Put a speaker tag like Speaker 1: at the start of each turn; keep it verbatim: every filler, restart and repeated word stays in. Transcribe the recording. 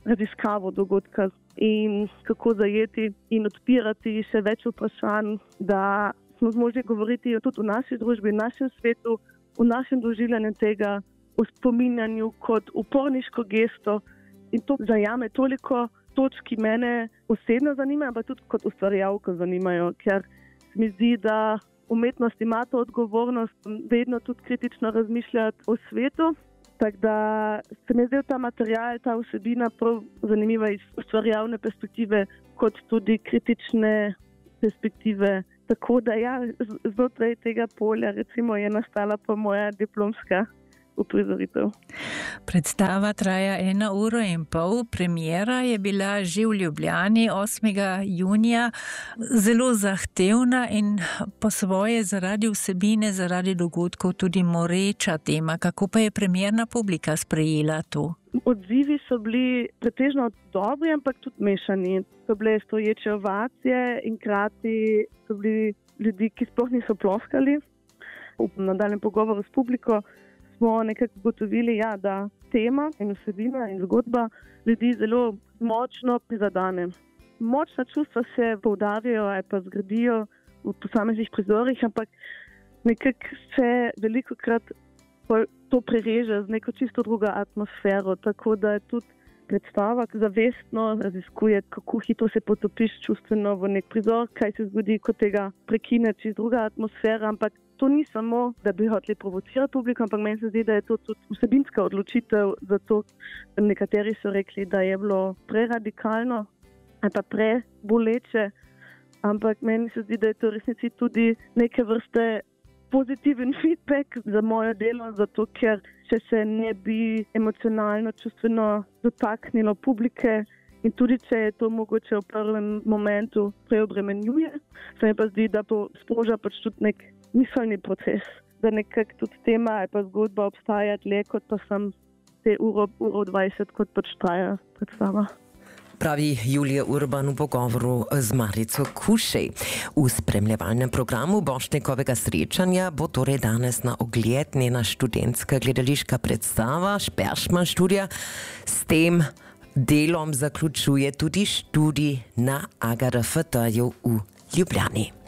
Speaker 1: raziskavo dogodka in kako zajeti in odpirati še več vprašanj, da smo zmožni govoriti tudi v naši družbi, v našem svetu, v našem doživljanju tega, o spominjanju kot uporniško gesto in to zajame toliko točk, ki mene osebno zanimajo, pa tudi kot ustvarjalko zanimajo, ker se mi zdi, da umetnost ima to odgovornost vedno tudi kritično razmišljati o svetu. Tako da se mi je zdel ta material, ta vsebina prav zanimiva iz ustvarjalne perspektive, kot tudi kritične perspektive. Tako da ja, znotraj tega polja recimo je nastala pa moja diplomska uprizoritev.
Speaker 2: Predstava traja ena uro in pol, premiera je bila že v Ljubljani osmega junija, zelo zahtevna in po svoje zaradi vsebine, zaradi dogodkov tudi moreča tema. Kako pa je premierna publika sprejela to?
Speaker 1: Odzivi so bili pretežno dobri, ampak tudi mešani. So bile stoječe ovacije in krati so bili ljudi, ki sploh niso ploskali. V nadaljem pogovoru s publiko smo nekako ugotovili, ja, da tema in vsebina in zgodba ljudi zelo močno prizadene. Močna čustva se poudarjajo ali pa zgradijo v posameznih prizorih, ampak nekako se velikokrat to prereže z neko čisto drugo atmosfero, tako da je tudi predstava zavestno raziskuje, kako hitro se potopiš čustveno v nek prizor, kaj se zgodi, ko tega prekine čisto druga atmosfera, ampak to ni samo, da bi hoteli provocirati publiko, ampak meni se zdi, da je to tudi vsebinska odločitev, zato nekateri so rekli, da je bilo preradikalno ali pa preboleče, ampak meni se zdi, da je to v resnici tudi neke vrste pozitiven feedback za moje delo, zato ker če se ne bi emocionalno, čustveno dotaknilo publike in tudi če je to mogoče v prvem momentu preobremenjuje, se mi pa zdi, da to sproža pač tudi nek miselni proces, da nekako tudi tema ali pa zgodba obstaja dlje kot pa sem te uro, uro dvajset, kot pač traja predstava.
Speaker 3: Pravi Julija Urban v pogovoru z Marico Kušej. V spremljevalnem programu Borštnikovega srečanja bo torej danes na ogled njena študentska gledališka predstava Šperšman študija. S tem delom zaključuje tudi študij na A G R F T-ju v Ljubljani.